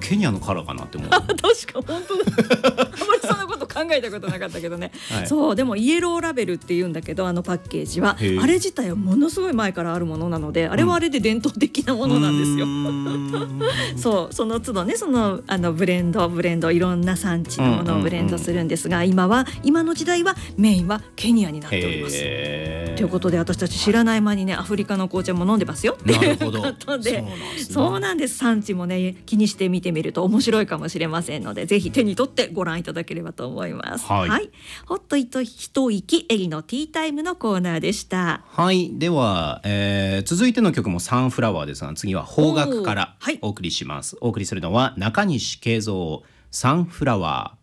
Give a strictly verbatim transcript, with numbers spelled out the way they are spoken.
ケニアのカラーかなって思う確か本当だあまりそんなこと考えたことなかったけどね、はい、そうでもイエローラベルって言うんだけど、あのパッケージはあれ自体はものすごい前からあるものなので、あれはあれで伝統的なものなんですよ、うん、そうその都度ね、そのあのブレンドブレンドいろんな産地のものをブレンドするんですが、うんうんうん、今は今の時代はメインはケニアになっております。ということで私たち知らない間にね、アフリカの紅茶も飲んでますよっていうことで、そうなんですね、そうなんです。産地もね気にして見てみると面白いかもしれませんので、ぜひ手に取ってご覧いただければと思います。はい、はい、ほっと一息エリのティータイムのコーナーでした。 はい、では、えー、続いての曲もサンフラワーですが、次は邦楽からお送りします。お、はい、お送りするのは中西慶三、サンフラワー。